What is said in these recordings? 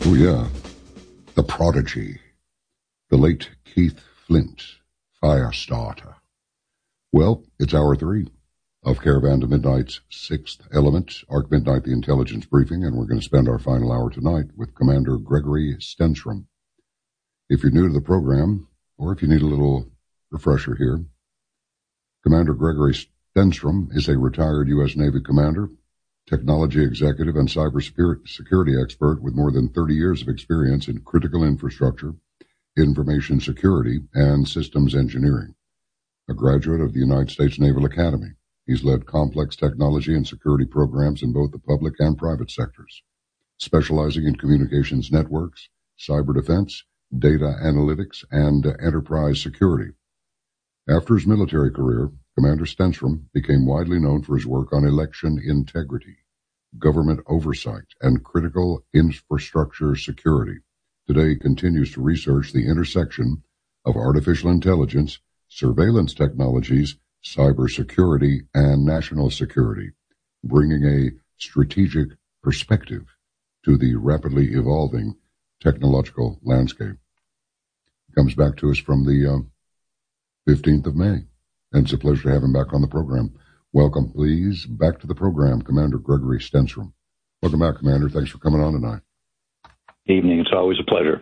Oh, yeah. The Prodigy. The late Keith Flint, Firestarter. Well, it's hour 3 of Caravan to Midnight's Sixth Element, Arc Midnight, the Intelligence Briefing, and we're going to spend our final hour tonight with Commander Gregory Stenstrom. If you're new to the program, or if you need a little refresher here, Commander Gregory Stenstrom is a retired U.S. Navy commander, technology executive, and cybersecurity expert with more than 30 years of experience in critical infrastructure, information security, and systems engineering. A graduate of the United States Naval Academy, he's led complex technology and security programs in both the public and private sectors, specializing in communications networks, cyber defense, data analytics, and enterprise security. After his military career, Commander Stenstrom became widely known for his work on election integrity, government oversight, and critical infrastructure security. Today, he continues to research the intersection of artificial intelligence, surveillance technologies, cybersecurity, and national security, bringing a strategic perspective to the rapidly evolving technological landscape. He comes back to us from the 15th of May. And it's a pleasure to have him back on the program. Welcome, please, back to the program, Commander Gregory Stenstrom. Welcome back, Commander. Thanks for coming on tonight. Evening. It's always a pleasure.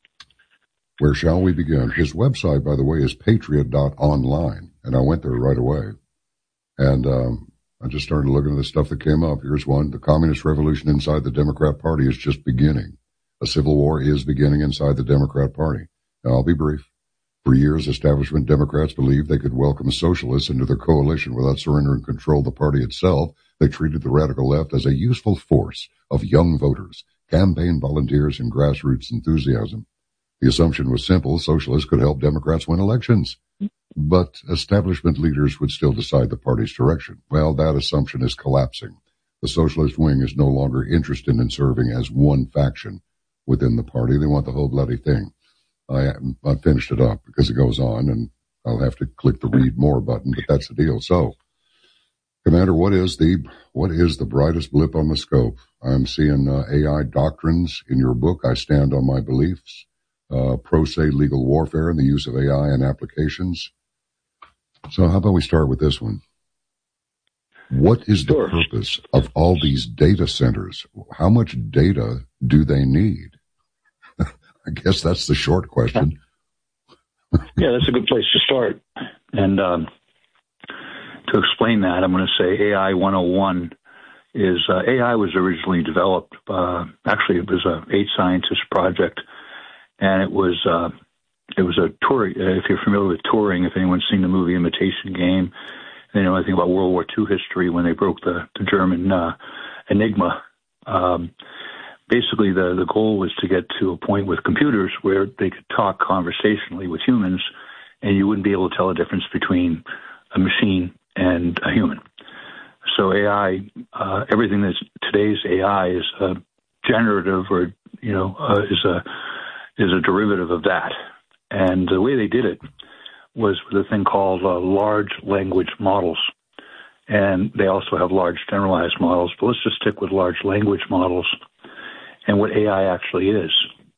Where shall we begin? His website, by the way, is patriot.online, and I went there right away. And I just started looking at the stuff that came up. Here's one. The communist revolution inside the Democrat Party is just beginning. A civil war is beginning inside the Democrat Party. Now, I'll be brief. For years, establishment Democrats believed they could welcome socialists into their coalition without surrendering control of the party itself. They treated the radical left as a useful force of young voters, campaign volunteers, and grassroots enthusiasm. The assumption was simple. Socialists could help Democrats win elections. But establishment leaders would still decide the party's direction. Well, that assumption is collapsing. The socialist wing is no longer interested in serving as one faction within the party. They want the whole bloody thing. I finished it up because it goes on, and I'll have to click the read more button, but that's the deal. So, Commander, what is the brightest blip on the scope? I'm seeing AI doctrines in your book. I stand on my beliefs. Pro se legal warfare and the use of AI in applications. So how about we start with this one? What is the purpose of all these data centers? How much data do they need? I guess that's the short question. Yeah, that's a good place to start. And to explain that, I'm going to say AI 101 is AI was originally developed. Actually, it was a 8-scientist project, and it was a Turing. If you're familiar with Turing, if anyone's seen the movie Imitation Game, they know anything about World War II history when they broke the German Enigma. Basically, the goal was to get to a point with computers where they could talk conversationally with humans, and you wouldn't be able to tell the difference between a machine and a human. So AI, everything that's today's AI is generative, or is a derivative of that. And the way they did it was with a thing called large language models, and they also have large generalized models. But let's just stick with large language models. And what AI actually is.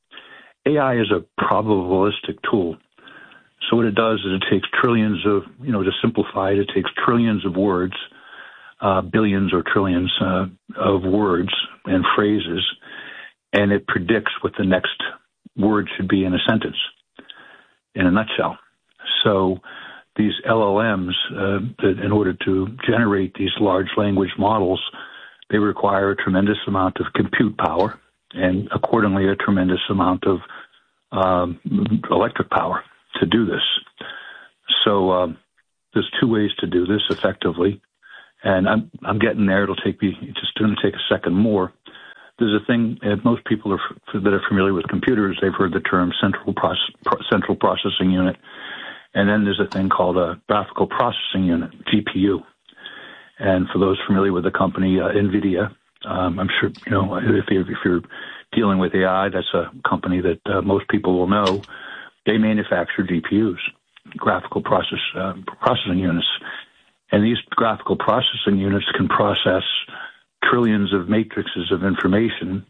AI is a probabilistic tool. So what it does is it takes trillions of, to simplify it, it takes trillions of words, billions or trillions of words and phrases, and it predicts what the next word should be in a sentence, in a nutshell. So these LLMs, that in order to generate these large language models, they require a tremendous amount of compute power, and accordingly a tremendous amount of electric power to do this. So there's 2 ways to do this effectively, and I'm getting there. It's just going to take a second more. There's a thing, most people that are familiar with computers, they've heard the term central processing unit, and then there's a thing called a graphical processing unit, GPU. And for those familiar with the company NVIDIA, I'm sure, if you're dealing with AI, that's a company that most people will know. They manufacture GPUs, graphical processing units. And these graphical processing units can process trillions of matrices of information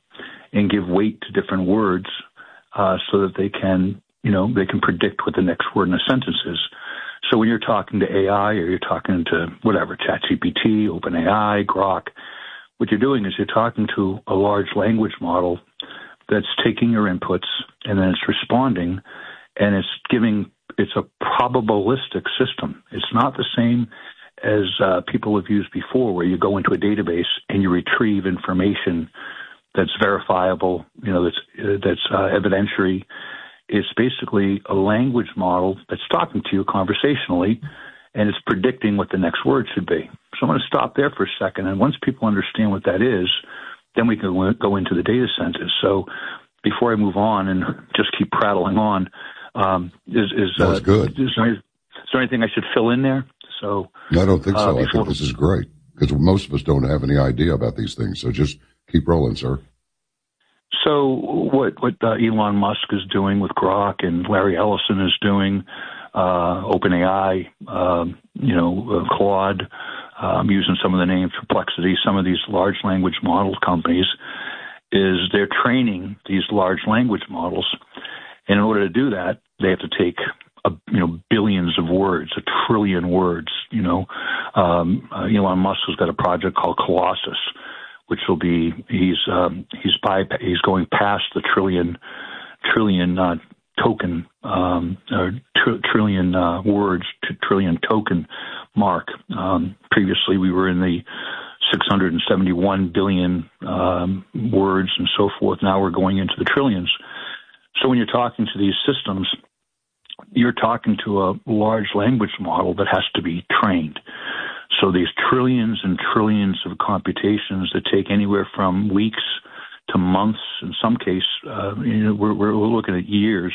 and give weight to different words so that they can predict what the next word in a sentence is. So when you're talking to AI or you're talking to whatever, ChatGPT, OpenAI, Grok, what you're doing is you're talking to a large language model that's taking your inputs and then it's responding, and it's a probabilistic system. It's not the same as people have used before, where you go into a database and you retrieve information that's verifiable, that's evidentiary. It's basically a language model that's talking to you conversationally, and it's predicting what the next word should be. So I'm going to stop there for a second, and once people understand what that is, then we can go into the data centers. So before I move on and just keep prattling on, that's good. Is there anything I should fill in there? So no, I don't think so. I think this is great because most of us don't have any idea about these things. So just keep rolling, sir. So what Elon Musk is doing with Grok and Larry Ellison is doing, OpenAI, Claude, using some of the names, Perplexity, some of these large language model companies, is they're training these large language models. And in order to do that, they have to take billions of words, 1 trillion words. Elon Musk has got a project called Colossus, which will be he's going past the trillion token trillion words to trillion token mark. Previously, we were in the 671 billion words and so forth. Now we're going into the trillions. So when you're talking to these systems, you're talking to a large language model that has to be trained. So these trillions and trillions of computations that take anywhere from weeks to months, in some case, we're looking at years.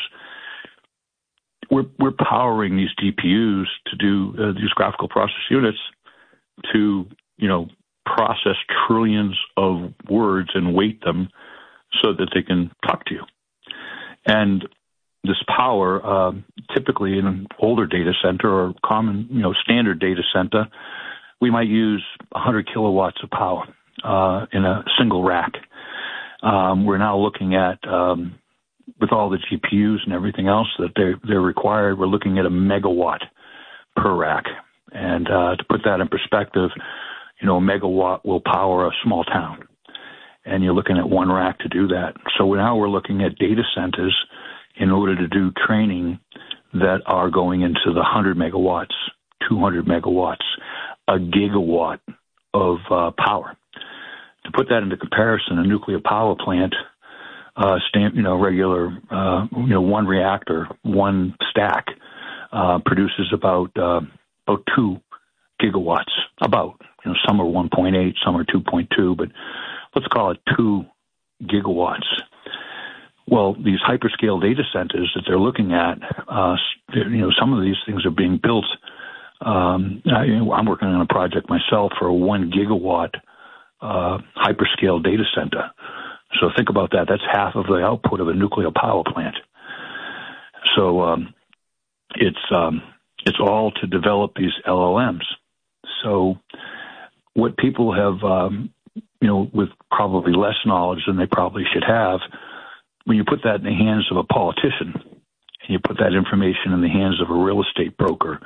We're powering these GPUs to do these graphical process units to process trillions of words and weight them so that they can talk to you. And this power, typically in an older data center or common, standard data center, we might use 100 kilowatts of power in a single rack. We're now looking at, with all the GPUs and everything else that they're required, we're looking at a megawatt per rack. And to put that in perspective, a megawatt will power a small town. And you're looking at one rack to do that. So now we're looking at data centers in order to do training that are going into the 100 megawatts, 200 megawatts, a gigawatt of power. To put that into comparison, a nuclear power plant, regular, one reactor, one stack, produces about 2 gigawatts. Some are 1.8, some are 2.2, but let's call it 2 gigawatts. Well, these hyperscale data centers that they're looking at, some of these things are being built. I'm working on a project myself for a 1 gigawatt hyperscale data center. So think about that. That's half of the output of a nuclear power plant. So it's all to develop these LLMs. So what people have, with probably less knowledge than they probably should have, when you put that in the hands of a politician and you put that information in the hands of a real estate broker,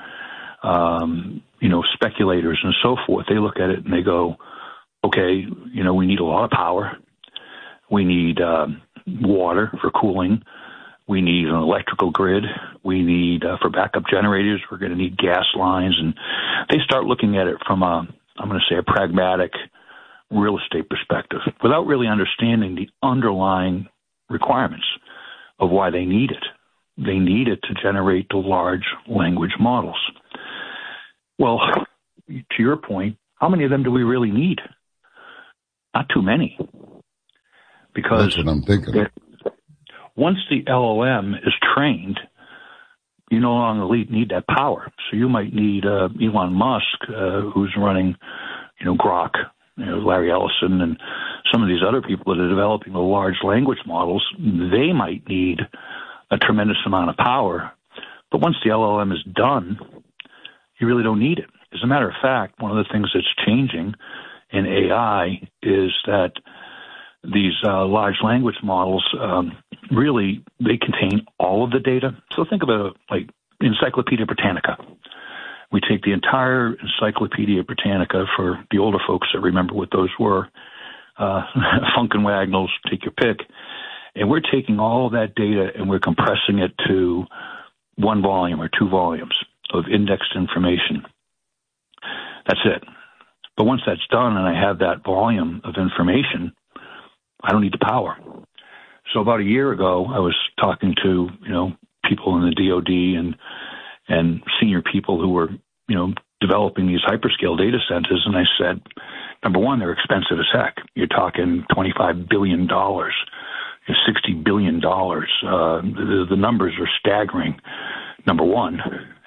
speculators and so forth, they look at it and they go, okay, we need a lot of power. We need water for cooling. We need an electrical grid. We need, for backup generators, we're going to need gas lines. And they start looking at it from a pragmatic real estate perspective without really understanding the underlying requirements of why they need it. They need it to generate the large language models. Well, to your point, how many of them do we really need? Not too many. Because that's what I'm thinking. Once the LLM is trained, you no longer need that power. So you might need Elon Musk, who's running, Grok, Larry Ellison, and some of these other people that are developing the large language models. They might need a tremendous amount of power. But once the LLM is done, you really don't need it. As a matter of fact, one of the things that's changing in AI is that these large language models, really, they contain all of the data. So think about it like Encyclopedia Britannica. We take the entire Encyclopedia Britannica for the older folks that remember what those were, Funk and Wagnalls, take your pick, and we're taking all of that data and we're compressing it to one volume or two volumes of indexed information. That's it. But once that's done and I have that volume of information, I don't need the power. So about a year ago, I was talking to, people in the DoD and senior people who were, developing these hyperscale data centers. And I said, number one, they're expensive as heck. You're talking $25 billion, $60 billion. The numbers are staggering, number one.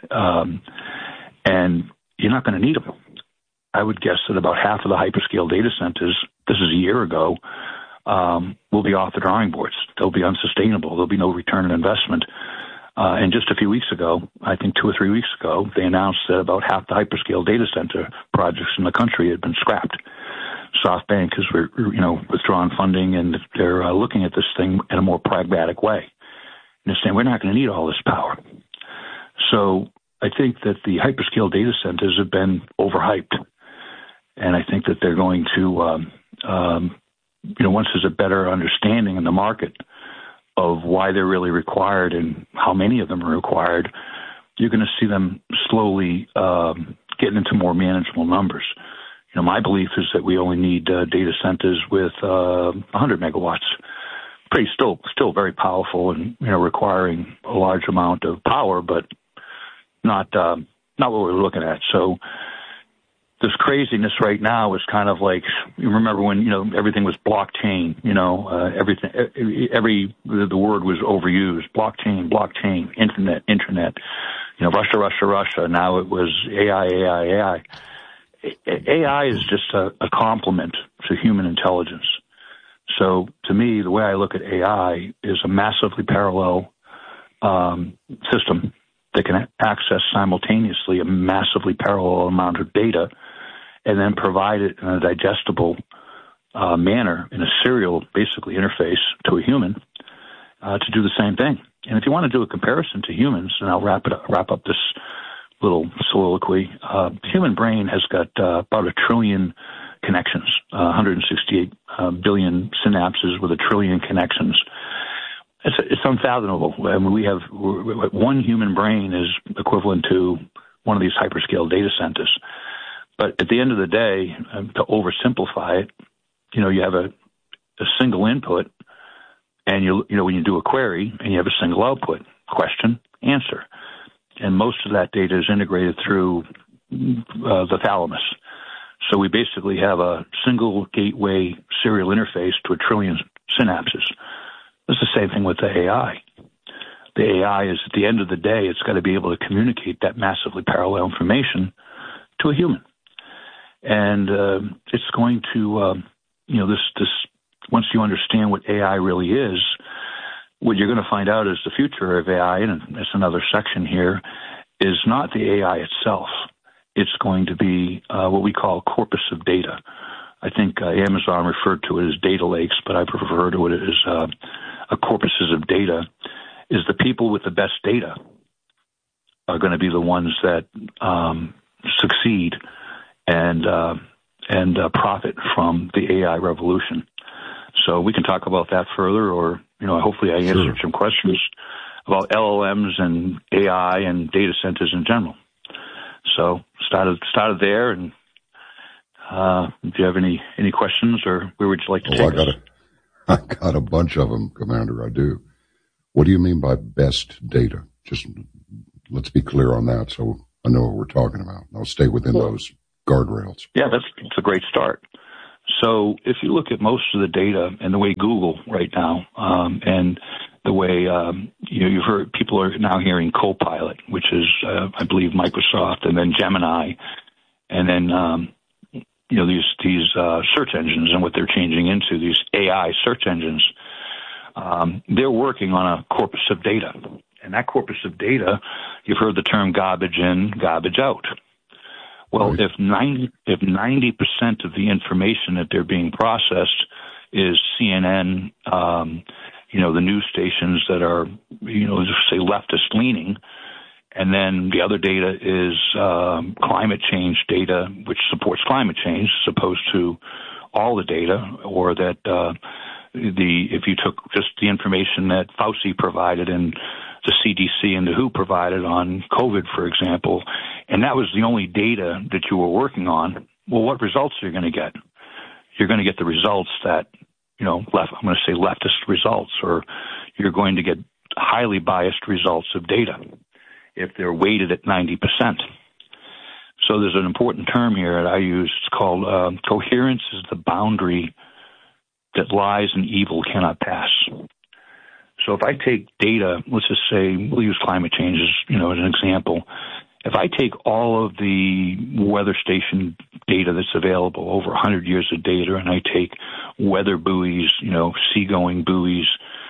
And you're not going to need them. I would guess that about half of the hyperscale data centers, this is a year ago, will be off the drawing boards. They'll be unsustainable. There'll be no return on investment. And just a few weeks ago, I think 2 or 3 weeks ago, they announced that about half the hyperscale data center projects in the country had been scrapped. SoftBank has, withdrawn funding, and they're looking at this thing in a more pragmatic way. And they're saying, we're not going to need all this power. So I think that the hyperscale data centers have been overhyped. And I think that they're going to, once there's a better understanding in the market of why they're really required and how many of them are required, you're going to see them slowly getting into more manageable numbers. My belief is that we only need data centers with 100 megawatts. Pretty still very powerful and requiring a large amount of power, but not what we're looking at. So this craziness right now is kind of like, you remember when, everything was blockchain, the word was overused, blockchain, internet, Russia. Now it was AI. AI is just a complement to human intelligence. So to me, the way I look at AI is a massively parallel system that can access simultaneously a massively parallel amount of data and then provide it in a digestible manner in a serial, basically, interface to a human to do the same thing. And if you want to do a comparison to humans, and I'll wrap up this little soliloquy, the human brain has got about 1 trillion connections, 168 billion synapses with 1 trillion connections. It's unfathomable. I mean, we have one human brain is equivalent to one of these hyperscale data centers. But at the end of the day, to oversimplify it, you have a single input, and when you do a query, and you have a single output, question, answer. And most of that data is integrated through the thalamus. So we basically have a single gateway serial interface to 1 trillion synapses. It's the same thing with the AI. The AI is, at the end of the day, it's got to be able to communicate that massively parallel information to a human. And it's going to, this once you understand what AI really is, what you're going to find out is the future of AI, and it's another section here, is not the AI itself. It's going to be what we call a corpus of data. I think Amazon referred to it as data lakes, but I prefer to it as a corpuses of data. Is the people with the best data are going to be the ones that succeed and profit from the AI revolution. So we can talk about that further, or hopefully I answered some questions about LLMs and AI and data centers in general. So started there, and do you have any questions, or where would you like to take us? I got a bunch of them, Commander. I do. What do you mean by best data? Just let's be clear on that, so I know what we're talking about. I'll stay within those guardrails. Yeah, that's a great start. So if you look at most of the data and the way Google right now, and the way you've heard, people are now hearing Copilot, which is I believe Microsoft, and then Gemini, and then these search engines and what they're changing into, these AI search engines. They're working on a corpus of data, and that corpus of data, you've heard the term garbage in, garbage out. Well, right. if 90% of the information that they're being processed is CNN, the news stations that are, just say leftist leaning. And then the other data is climate change data, which supports climate change, as opposed to all the data, or that if you took just the information that Fauci provided and the CDC and the WHO provided on COVID, for example, and that was the only data that you were working on, well, what results are you going to get? You're going to get the results that, I'm going to say leftist results, or you're going to get highly biased results of data if they're weighted at 90%. So there's an important term here that I use. It's called coherence is the boundary that lies and evil cannot pass. So if I take data, let's just say, we'll use climate change as an example. If I take all of the weather station data that's available, over 100 years of data, and I take weather buoys, seagoing buoys,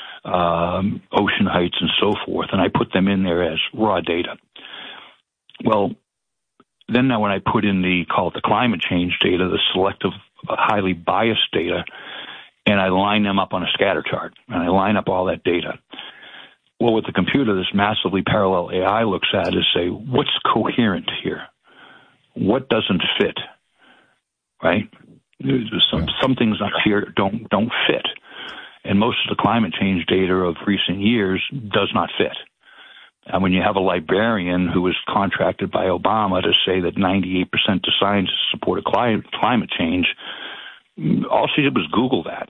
ocean heights, and so forth, and I put them in there as raw data. Well, then now when I put in call it the climate change data, the selective, highly biased data, and I line them up on a scatter chart, and I line up all that data. Well, with the computer, this massively parallel AI looks at is say, what's coherent here? What doesn't fit? Right? Some things up here don't fit. And most of the climate change data of recent years does not fit. And when you have a librarian who was contracted by Obama to say that 98% of scientists supported climate change, all she did was Google that,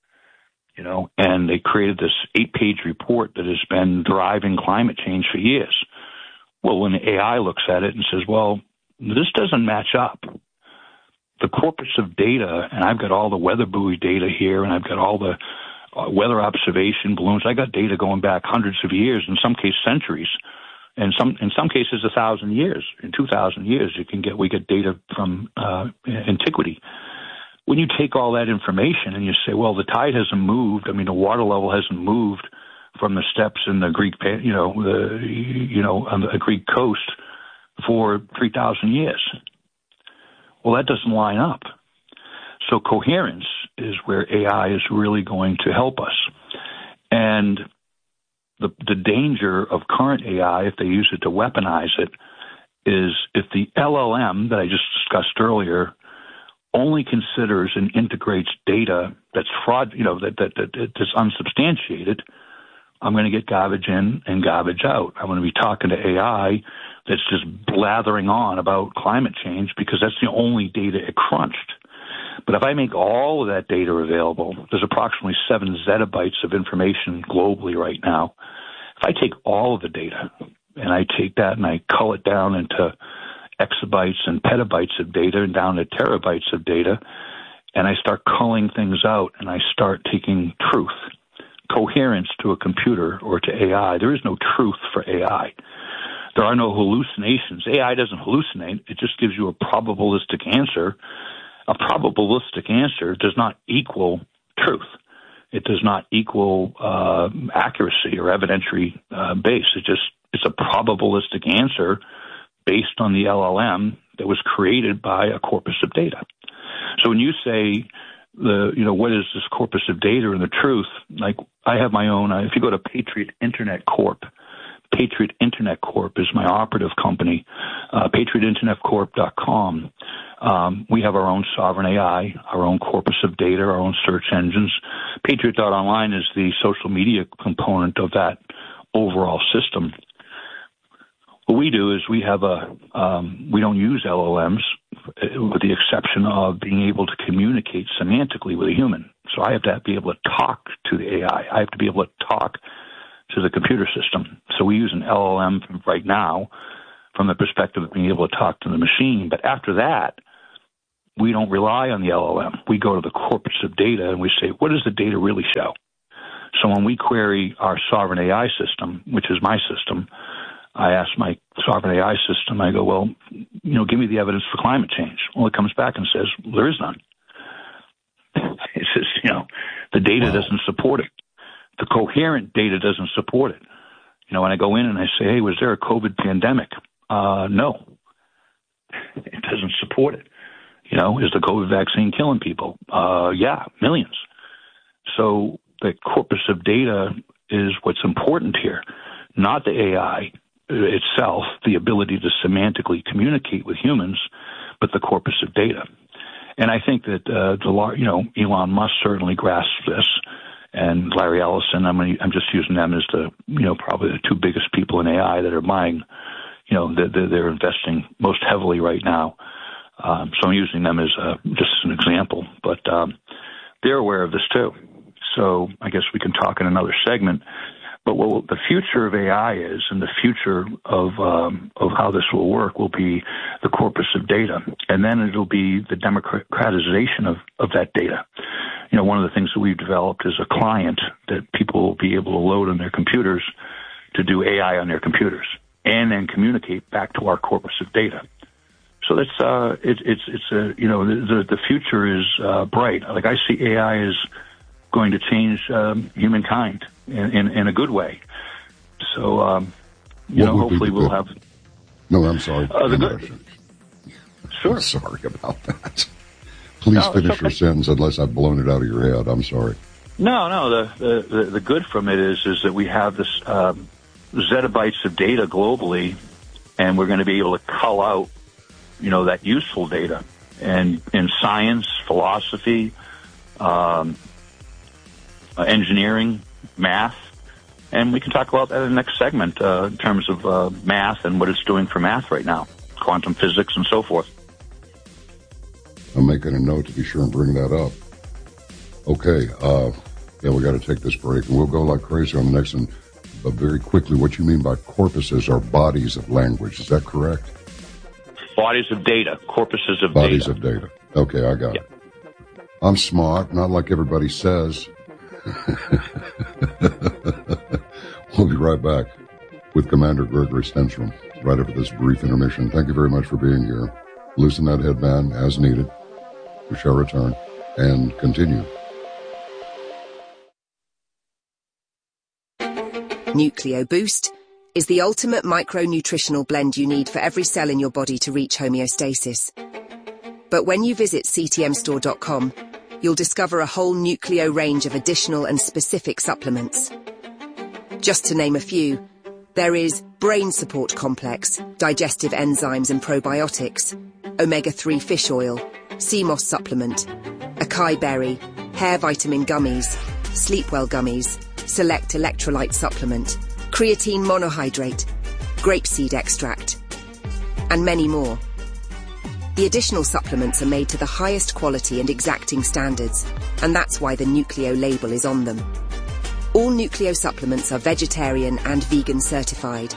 and they created this 8-page report that has been driving climate change for years. Well, when the AI looks at it and says, well, this doesn't match up. The corpus of data, and I've got all the weather buoy data here, and I've got all the weather observation balloons. I got data going back hundreds of years, in some cases centuries, and in some cases 1,000 years. In 2,000 years, we get data from antiquity. When you take all that information and you say, well, the tide hasn't moved. I mean, the water level hasn't moved from the steps in the Greek, on the Greek coast for 3,000 years. Well, that doesn't line up. So coherence is where AI is really going to help us. And the danger of current AI, if they use it to weaponize it, is if the LLM that I just discussed earlier only considers and integrates data that's fraud, that's unsubstantiated, I'm going to get garbage in and garbage out. I'm going to be talking to AI that's just blathering on about climate change because that's the only data it crunched. But if I make all of that data available, there's approximately 7 zettabytes of information globally right now. If I take all of the data and I take that and I cull it down into exabytes and petabytes of data and down to terabytes of data, and I start culling things out and I start taking truth, coherence to a computer or to AI. There is no truth for AI. There are no hallucinations. AI doesn't hallucinate. It just gives you a probabilistic answer. A probabilistic answer does not equal truth. It does not equal accuracy or evidentiary base. It's a probabilistic answer based on the LLM that was created by a corpus of data. So when you say what is this corpus of data and the truth, like I have my own, if you go to Patriot Internet Corp is my operative company, patriotinternetcorp.com. We have our own sovereign AI, our own corpus of data, our own search engines. Patriot.online is the social media component of that overall system. What we do is we don't use LLMs with the exception of being able to communicate semantically with a human. So I have to be able to talk to the AI. I have to be able to talk to the computer system. So we use an LLM right now from the perspective of being able to talk to the machine. But after that, we don't rely on the LLM. We go to the corpus of data and we say, what does the data really show? So when we query our sovereign AI system, which is my system, I ask my sovereign AI system, I go, well, give me the evidence for climate change. Well, it comes back and says, well, there is none. It says, the data doesn't support it. The coherent data doesn't support it. When I go in and I say, hey, was there a COVID pandemic? No. It doesn't support it. Is the COVID vaccine killing people? Yeah, millions. So the corpus of data is what's important here, not the AI itself, the ability to semantically communicate with humans, but the corpus of data. And I think that Elon Musk certainly grasps this, and Larry Ellison. I'm just using them as the probably the two biggest people in AI that are buying. They're investing most heavily right now. So I'm using them as just an example, but they're aware of this too. So I guess we can talk in another segment. But what the future of AI is, and the future of how this will work, will be the corpus of data, and then it'll be the democratization of that data. One of the things that we've developed is a client that people will be able to load on their computers to do AI on their computers, and then communicate back to our corpus of data. So that's the future is bright. Like, I see AI as going to change humankind in a good way. So hopefully we'll have. No, I'm sorry. Sure. I'm sorry about that. Please finish your sentence unless I've blown it out of your head. I'm sorry. No. The good from it is that we have this zettabytes of data globally, and we're going to be able to cull out, that useful data, and in science, philosophy, engineering, math, and we can talk about that in the next segment in terms of math and what it's doing for math right now, quantum physics and so forth. I'm making a note to be sure and bring that up. Okay, we got to take this break, and we'll go like crazy on the next one. But very quickly, what you mean by corpuses are bodies of language. Is that correct? Bodies of data, corpuses of bodies data. Bodies of data. Okay, I got it. I'm smart, not like everybody says. We'll be right back with Commander Gregory Stenstrom right after this brief intermission. Thank you very much for being here. Loosen that headband as needed. We shall return and continue. Nucleo Boost is the ultimate micronutritional blend you need for every cell in your body to reach homeostasis. But when you visit ctmstore.com, you'll discover a whole Nucleo range of additional and specific supplements. Just to name a few, there is Brain Support Complex, digestive enzymes and probiotics, omega-3 fish oil, CMOS supplement, acai berry, hair vitamin gummies, Sleepwell gummies, select electrolyte supplement, creatine monohydrate, grapeseed extract, and many more. The additional supplements are made to the highest quality and exacting standards, and that's why the Nucleo label is on them. All Nucleo supplements are vegetarian and vegan certified.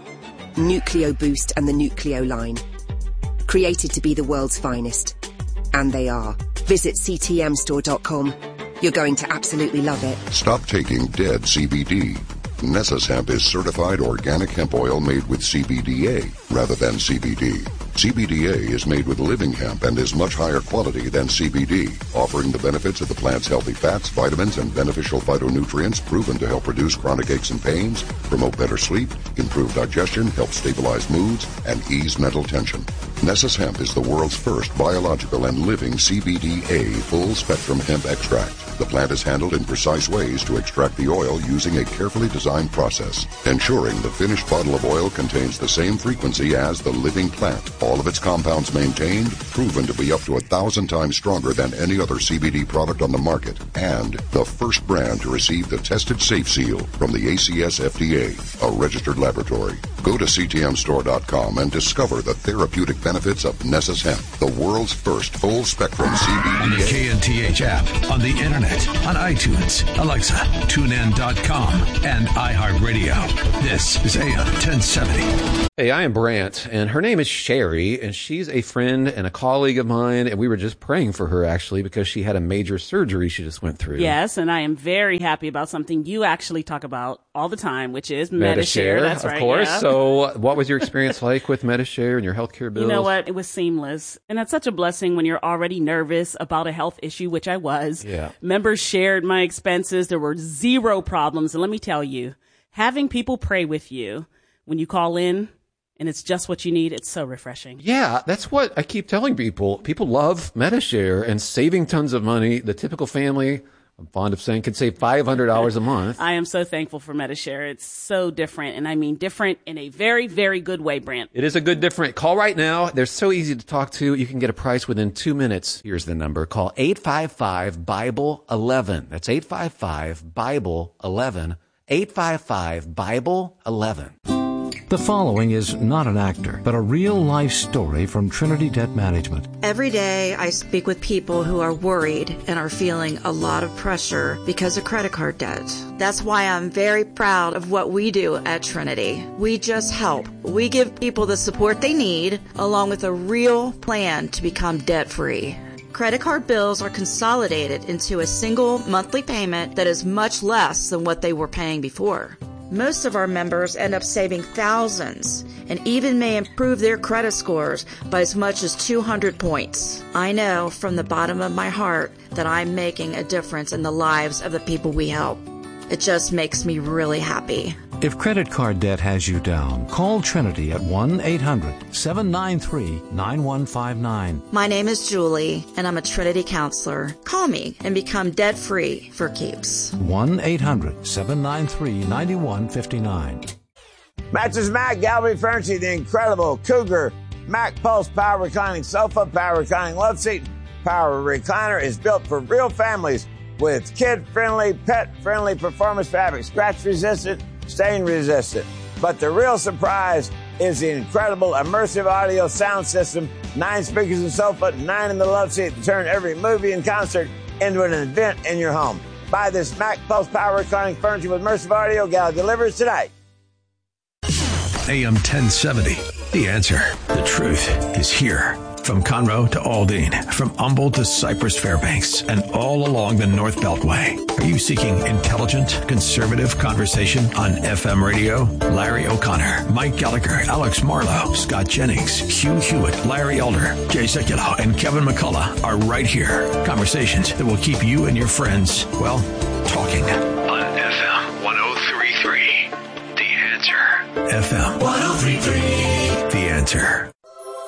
Nucleo Boost and the Nucleo line. Created to be the world's finest. And they are. Visit ctmstore.com. You're going to absolutely love it. Stop taking dead CBD. Nessus Hemp is certified organic hemp oil made with CBDA rather than CBD. CBDA is made with living hemp and is much higher quality than CBD, offering the benefits of the plant's healthy fats, vitamins, and beneficial phytonutrients proven to help reduce chronic aches and pains, promote better sleep, improve digestion, help stabilize moods, and ease mental tension. Nessus Hemp is the world's first biological and living CBDA full-spectrum hemp extract. The plant is handled in precise ways to extract the oil using a carefully designed process, ensuring the finished bottle of oil contains the same frequency as the living plant. All of its compounds maintained, proven to be up to 1,000 times stronger than any other CBD product on the market, and the first brand to receive the Tested Safe Seal from the ACS FDA, a registered laboratory. Go to ctmstore.com and discover the therapeutic benefits of Nessus Hemp, the world's first full-spectrum CBD. On the KNTH app, on the internet, on iTunes, Alexa, TuneIn.com, and iHeartRadio. This is AM 1070. Hey, I am Brant, and her name is Sherry, and she's a friend and a colleague of mine, and we were just praying for her, actually, because she had a major surgery she just went through. Yes, and I am very happy about something you actually talk about all the time, which is Medi-Share. That's right, of course. Yeah. So what was your experience like with Medi-Share and your healthcare bills? You know what? It was seamless. And that's such a blessing when you're already nervous about a health issue, which I was. Yeah. Members shared my expenses. There were zero problems. And let me tell you, having people pray with you when you call in, and it's just what you need, it's so refreshing. Yeah, that's what I keep telling people. People love Medi-Share and saving tons of money. The typical family I'm fond of saying could save $500 a month. I am so thankful for Medi-Share. It's so different, and I mean different in a very, very good way, Brant. It is a good different. Call right now. They're so easy to talk to. You can get a price within 2 minutes. Here's the number. Call 855-BIBLE-11. That's 855-BIBLE-11. 855-BIBLE-11. The following is not an actor, but a real-life story from Trinity Debt Management. Every day I speak with people who are worried and are feeling a lot of pressure because of credit card debt. That's why I'm very proud of what we do at Trinity. We just help. We give people the support they need, along with a real plan to become debt-free. Credit card bills are consolidated into a single monthly payment that is much less than what they were paying before. Most of our members end up saving thousands and even may improve their credit scores by as much as 200 points. I know from the bottom of my heart that I'm making a difference in the lives of the people we help. It just makes me really happy. If credit card debt has you down, call Trinity at 1-800-793-9159. My name is Julie, and I'm a Trinity counselor. Call me and become debt-free for keeps. 1-800-793-9159. Mattress Mac, Gallery Furniture, the incredible Cougar Mac Pulse Power Reclining Sofa, Power Reclining Love Seat, Power Recliner is built for real families with kid-friendly, pet-friendly performance fabric, scratch-resistant, stain-resistant. But the real surprise is the incredible immersive audio sound system, 9 speakers in the sofa, 9 in the love seat to turn every movie and concert into an event in your home. Buy this Mac Pulse Power Reclining Furniture with immersive audio. Gallery delivers today. AM 1070, The Answer. The truth is here. From Conroe to Aldine, from Humboldt to Cypress Fairbanks, and all along the North Beltway. Are you seeking intelligent, conservative conversation on FM radio? Larry O'Connor, Mike Gallagher, Alex Marlowe, Scott Jennings, Hugh Hewitt, Larry Elder, Jay Sekulow, and Kevin McCullough are right here. Conversations that will keep you and your friends, well, talking. On FM 103.3, The Answer. FM